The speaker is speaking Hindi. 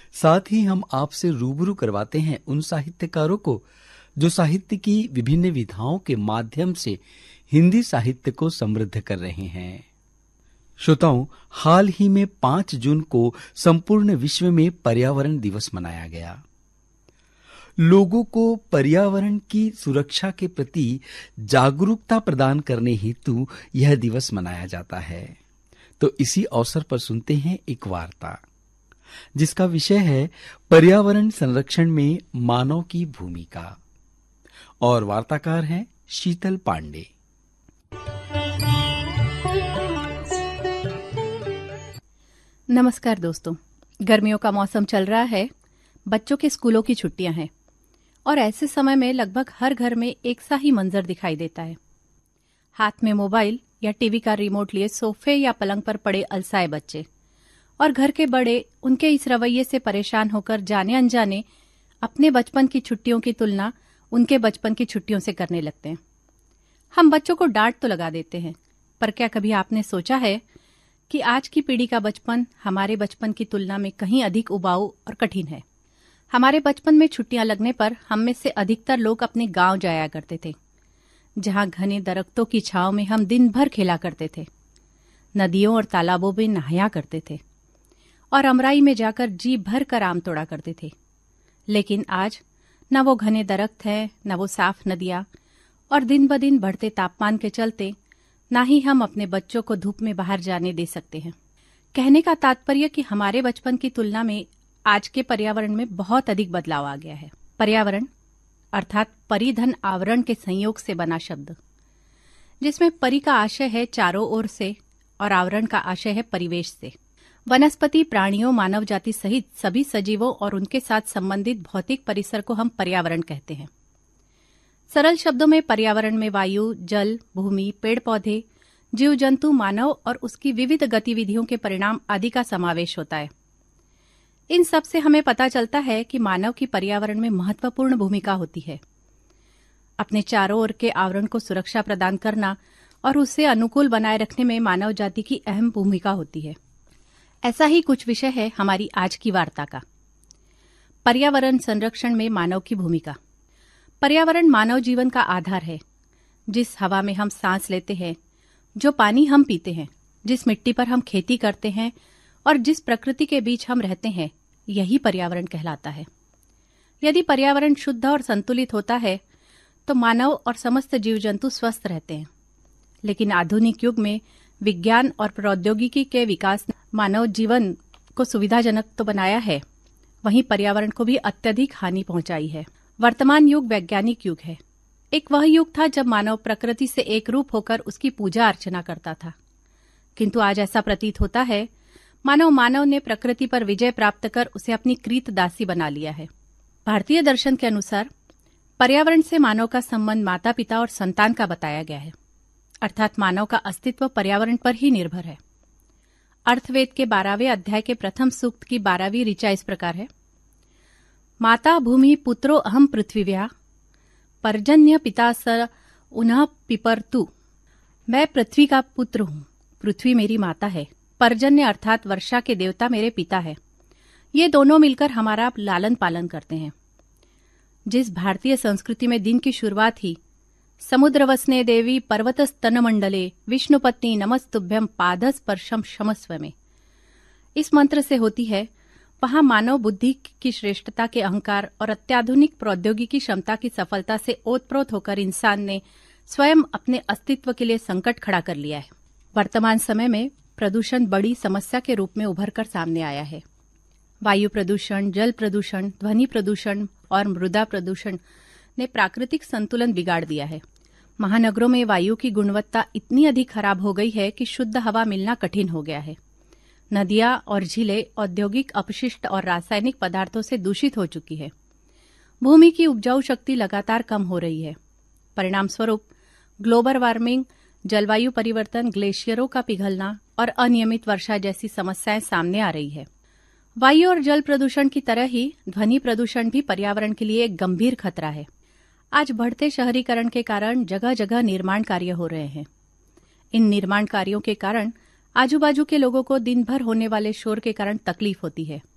साथ ही हम आपसे रूबरू करवाते हैं उन साहित्यकारों को जो साहित्य की विभिन्न विधाओं के माध्यम से हिंदी साहित्य को समृद्ध कर रहे हैं। श्रोताओं, हाल ही में 5 जून को संपूर्ण विश्व में पर्यावरण दिवस मनाया गया। लोगों को पर्यावरण की सुरक्षा के प्रति जागरूकता प्रदान करने हेतु यह दिवस मनाया जाता है। तो इसी अवसर पर सुनते हैं एक वार्ता जिसका विषय है पर्यावरण संरक्षण में मानव की भूमिका, और वार्ताकार हैं शीतल पांडे। नमस्कार दोस्तों, गर्मियों का मौसम चल रहा है, बच्चों के स्कूलों की छुट्टियां हैं और ऐसे समय में लगभग हर घर में एक सा ही मंजर दिखाई देता है। हाथ में मोबाइल या टीवी का रिमोट लिए सोफे या पलंग पर पड़े अलसाए बच्चे, और घर के बड़े उनके इस रवैये से परेशान होकर जाने अनजाने अपने बचपन की छुट्टियों की तुलना उनके बचपन की छुट्टियों से करने लगते हैं। हम बच्चों को डांट तो लगा देते हैं, पर क्या कभी आपने सोचा है कि आज की पीढ़ी का बचपन हमारे बचपन की तुलना में कहीं अधिक उबाऊ और कठिन है। हमारे बचपन में छुट्टियां लगने पर हम में से अधिकतर लोग अपने गांव जाया करते थे, जहां घने दरख्तों की छांव में हम दिन भर खेला करते थे, नदियों और तालाबों में नहाया करते थे और अमराई में जाकर जी भर कर आम तोड़ा करते थे। लेकिन आज न वो घने दरख्त हैं, न वो साफ नदियां, और दिन ब दिन बढ़ते तापमान के चलते ना ही हम अपने बच्चों को धूप में बाहर जाने दे सकते हैं। कहने का तात्पर्य कि हमारे बचपन की तुलना में आज के पर्यावरण में बहुत अधिक बदलाव आ गया है। पर्यावरण अर्थात परिधन आवरण के संयोग से बना शब्द, जिसमें परि का आशय है चारों ओर से और आवरण का आशय है परिवेश से। वनस्पति, प्राणियों, मानव जाति सहित सभी सजीवों और उनके साथ संबंधित भौतिक परिसर को हम पर्यावरण कहते हैं। सरल शब्दों में पर्यावरण में वायु, जल, भूमि, पेड़ पौधे, जीव जंतु, मानव और उसकी विविध गतिविधियों के परिणाम आदि का समावेश होता है। इन सब से हमें पता चलता है कि मानव की पर्यावरण में महत्वपूर्ण भूमिका होती है। अपने चारों ओर के आवरण को सुरक्षा प्रदान करना और उसे अनुकूल बनाए रखने में मानव जाति की अहम भूमिका होती है। ऐसा ही कुछ विषय है हमारी आज की वार्ता का। पर्यावरण संरक्षण में मानव की भूमिका। पर्यावरण मानव जीवन का आधार है। जिस हवा में हम सांस लेते हैं, जो पानी हम पीते हैं, जिस मिट्टी पर हम खेती करते हैं और जिस प्रकृति के बीच हम रहते हैं, यही पर्यावरण कहलाता है। यदि पर्यावरण शुद्ध और संतुलित होता है तो मानव और समस्त जीव जंतु स्वस्थ रहते हैं। लेकिन आधुनिक युग में विज्ञान और प्रौद्योगिकी के विकास ने मानव जीवन को सुविधाजनक तो बनाया है, वहीं पर्यावरण को भी अत्यधिक हानि पहुंचाई है। वर्तमान युग वैज्ञानिक युग है। एक वह युग था जब मानव प्रकृति से एक रूप होकर उसकी पूजा अर्चना करता था, किंतु आज ऐसा प्रतीत होता है मानव ने प्रकृति पर विजय प्राप्त कर उसे अपनी कृत दासी बना लिया है। भारतीय दर्शन के अनुसार पर्यावरण से मानव का संबंध माता पिता और संतान का बताया गया है, अर्थात मानव का अस्तित्व पर्यावरण पर ही निर्भर है। अर्थवेद के 12वें अध्याय के प्रथम सूक्त की 12वीं ऋचा इस प्रकार है: माता भूमि पुत्रो अहम पृथ्वीव्या पर्जन्य पिता स उन्ह पिपरतु। मैं पृथ्वी का पुत्र हूँ, पृथ्वी मेरी माता है, पर्जन्य अर्थात वर्षा के देवता मेरे पिता है। ये दोनों मिलकर हमारा लालन पालन करते हैं। जिस भारतीय संस्कृति में दिन की शुरुआत ही समुद्रवसने देवी पर्वतस्तन मंडले विष्णुपत्नी नमस्तुभ्यम पादस्पर्शम क्षमस्व में इस मंत्र से होती है, वहां मानव बुद्धि की श्रेष्ठता के अहंकार और अत्याधुनिक प्रौद्योगिकी क्षमता की सफलता से ओतप्रोत होकर इंसान ने स्वयं अपने अस्तित्व के लिए संकट खड़ा कर लिया है। वर्तमान समय में प्रदूषण बड़ी समस्या के रूप में उभरकर सामने आया है। वायु प्रदूषण, जल प्रदूषण, ध्वनि प्रदूषण और मृदा प्रदूषण ने प्राकृतिक संतुलन बिगाड़ दिया है। महानगरों में वायु की गुणवत्ता इतनी अधिक खराब हो गई है कि शुद्ध हवा मिलना कठिन हो गया है। नदियां और झीलें औद्योगिक अपशिष्ट और रासायनिक पदार्थों से दूषित हो चुकी है। भूमि की उपजाऊ शक्ति लगातार कम हो रही है। परिणाम स्वरूप ग्लोबल वार्मिंग, जलवायु परिवर्तन, ग्लेशियरों का पिघलना और अनियमित वर्षा जैसी समस्याएं सामने आ रही है। वायु और जल प्रदूषण की तरह ही ध्वनि प्रदूषण भी पर्यावरण के लिए एक गंभीर खतरा है। आज बढ़ते शहरीकरण के कारण जगह जगह निर्माण कार्य हो रहे हैं। इन निर्माण कार्यों के कारण आजू बाजू के लोगों को दिन भर होने वाले शोर के कारण तकलीफ होती है।